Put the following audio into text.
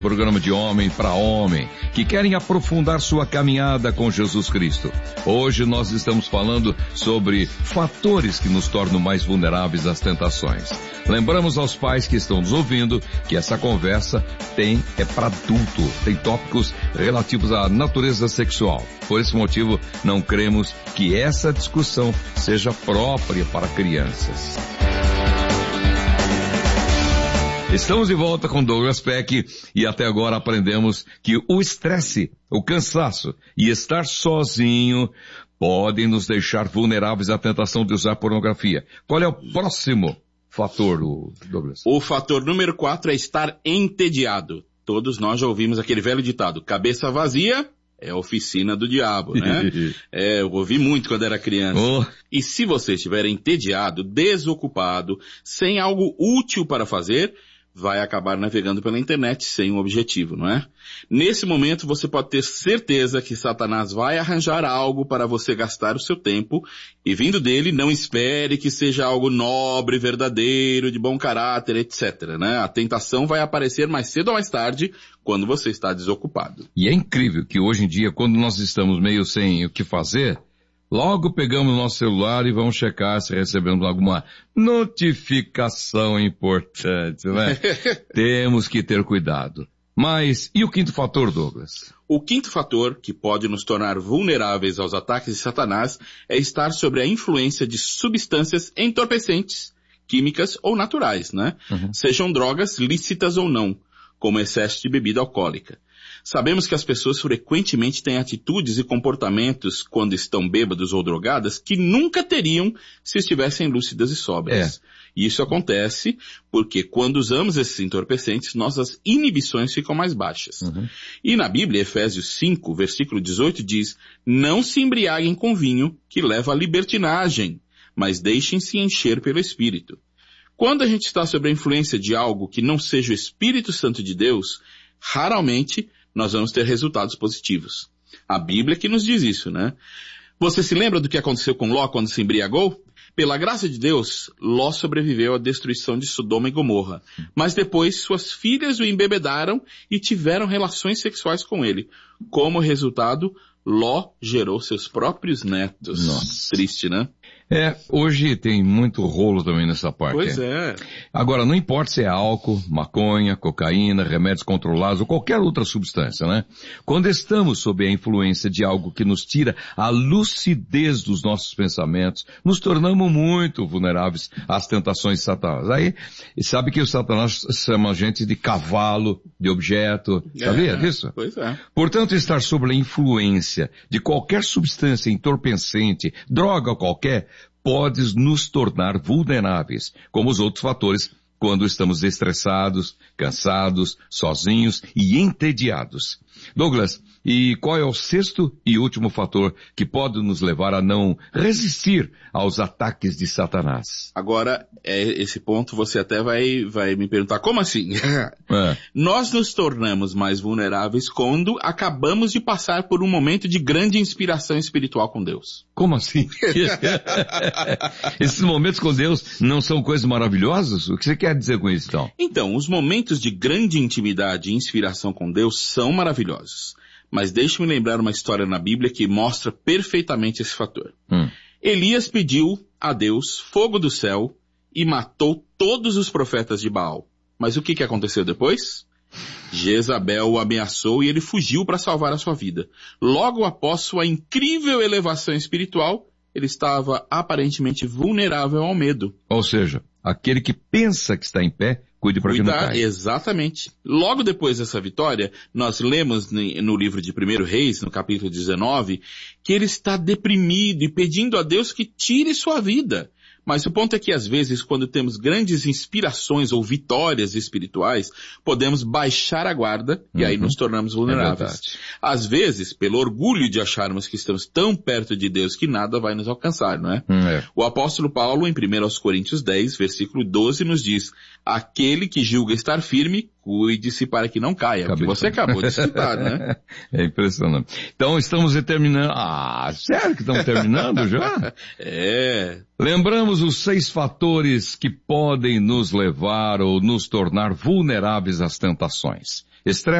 Programa de homem para homem, que querem aprofundar sua caminhada com Jesus Cristo. Hoje nós estamos falando sobre fatores que nos tornam mais vulneráveis às tentações. Lembramos aos pais que estão nos ouvindo que essa conversa é para adulto, tem tópicos relativos à natureza sexual. Por esse motivo, não cremos que essa discussão seja própria para crianças. Estamos de volta com Douglas Peck e até agora aprendemos que o estresse, o cansaço e estar sozinho podem nos deixar vulneráveis à tentação de usar pornografia. Qual é o próximo fator, Douglas? O fator número 4 é estar entediado. Todos nós já ouvimos aquele velho ditado, cabeça vazia é a oficina do diabo, né? Eu ouvi muito quando era criança. E se você estiver entediado, desocupado, sem algo útil para fazer, vai acabar navegando pela internet sem um objetivo, não é? Nesse momento você pode ter certeza que Satanás vai arranjar algo para você gastar o seu tempo e vindo dele não espere que seja algo nobre, verdadeiro, de bom caráter, etc, né? A tentação vai aparecer mais cedo ou mais tarde quando você está desocupado. E é incrível que hoje em dia, quando nós estamos meio sem o que fazer, logo pegamos nosso celular e vamos checar se recebemos alguma notificação importante, né? Temos que ter cuidado. Mas, e o quinto fator, Douglas? O quinto fator que pode nos tornar vulneráveis aos ataques de Satanás é estar sob a influência de substâncias entorpecentes, químicas ou naturais, né? Sejam drogas lícitas ou não, como excesso de bebida alcoólica. Sabemos que as pessoas frequentemente têm atitudes e comportamentos quando estão bêbados ou drogadas que nunca teriam se estivessem lúcidas e sóbrias. E isso acontece porque quando usamos esses entorpecentes, nossas inibições ficam mais baixas. E na Bíblia, Efésios 5, versículo 18 diz, não se embriaguem com vinho que leva à libertinagem, mas deixem-se encher pelo Espírito. Quando a gente está sob a influência de algo que não seja o Espírito Santo de Deus, raramente nós vamos ter resultados positivos. A Bíblia que nos diz isso, né? Você se lembra do que aconteceu com Ló quando se embriagou? Pela graça de Deus, Ló sobreviveu à destruição de Sodoma e Gomorra. Mas depois suas filhas o embebedaram e tiveram relações sexuais com ele. Como resultado, Ló gerou seus próprios netos. Nossa. Triste, né? Hoje tem muito rolo também nessa parte. Pois é. Agora, não importa se é álcool, maconha, cocaína, remédios controlados ou qualquer outra substância, né? Quando estamos sob a influência de algo que nos tira a lucidez dos nossos pensamentos, nos tornamos muito vulneráveis às tentações de Satanás. Aí, sabe que o Satanás chama a gente de cavalo, de objeto. Sabia disso? Pois é. Portanto, estar sob a influência de qualquer substância entorpecente, droga qualquer, pode nos tornar vulneráveis, como os outros fatores, quando estamos estressados, cansados, sozinhos e entediados. Douglas, e qual é o sexto e último fator que pode nos levar a não resistir aos ataques de Satanás? Agora, esse ponto você até vai me perguntar, como assim? Nós nos tornamos mais vulneráveis quando acabamos de passar por um momento de grande inspiração espiritual com Deus. Como assim? Esses momentos com Deus não são coisas maravilhosas? O que você quer dizer com isso, então? Então, os momentos de grande intimidade e inspiração com Deus são maravilhosos. Mas deixe-me lembrar uma história na Bíblia que mostra perfeitamente esse fator. Elias pediu a Deus fogo do céu e matou todos os profetas de Baal. Mas o que aconteceu depois? Jezabel o ameaçou e ele fugiu para salvar a sua vida. Logo após sua incrível elevação espiritual, ele estava aparentemente vulnerável ao medo. Ou seja, aquele que pensa que está em pé, cuide para que não caia. Exatamente. Logo depois dessa vitória, nós lemos no livro de 1 Reis, no capítulo 19, que ele está deprimido e pedindo a Deus que tire sua vida. Mas o ponto é que às vezes, quando temos grandes inspirações ou vitórias espirituais, podemos baixar a guarda e aí nos tornamos vulneráveis. Às vezes, pelo orgulho de acharmos que estamos tão perto de Deus que nada vai nos alcançar, não é? O apóstolo Paulo, em 1 Coríntios 10, versículo 12, nos diz, aquele que julga estar firme, cuide-se para que não caia. O que você acabou de citar, né? É impressionante. Então estamos terminando. Sério que estamos terminando já? Lembramos os 6 fatores que podem nos levar ou nos tornar vulneráveis às tentações. Estresse